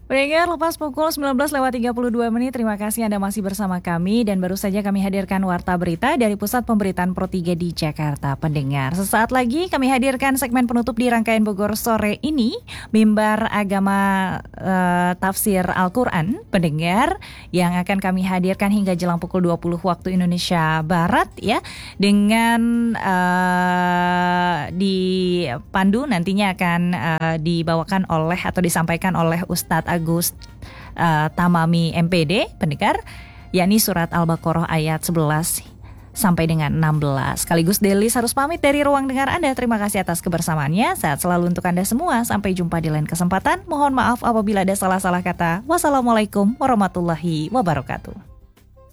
Pendengar, lepas pukul 19:32, terima kasih Anda masih bersama kami dan baru saja kami hadirkan Warta Berita dari Pusat Pemberitaan Pro 3 di Jakarta. Pendengar, sesaat lagi kami hadirkan segmen penutup di rangkaian Bogor sore ini, Mimbar Agama Tafsir Al-Quran, pendengar, yang akan kami hadirkan hingga jelang pukul 20 waktu Indonesia Barat ya, dengan dipandu nantinya akan dibawakan oleh atau disampaikan oleh Ustadz Agus Tamami MPD, pendengar, yakni surat Al-Baqarah ayat 11 sampai dengan 16. Sekaligus Delis harus pamit dari ruang dengar Anda. Terima kasih atas kebersamaannya. Sehat selalu untuk Anda semua. Sampai jumpa di lain kesempatan. Mohon maaf apabila ada salah-salah kata. Wassalamualaikum warahmatullahi wabarakatuh.